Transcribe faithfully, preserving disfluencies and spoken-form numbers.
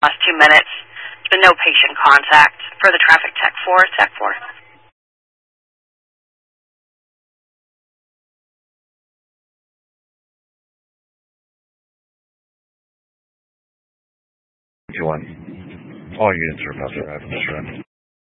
last two minutes. There's been no patient contact for the traffic tech four, tech four. Two one. All units are about to arrive on this run.